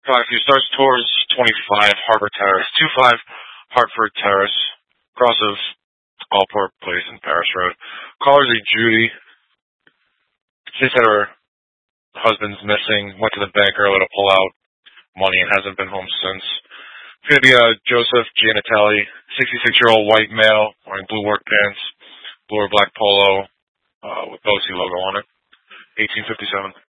Drive few starts towards 25 Hartford Terrace, 25 Hartford Terrace, cross of Allport Place and Paris Road. Callers a Judy. She said her husband's missing, went to the bank early to pull out money and hasn't been home since. It's going to be Joseph Gianatelli, 66-year-old white male, wearing blue work pants, blue or black polo with OC logo on it, 1857.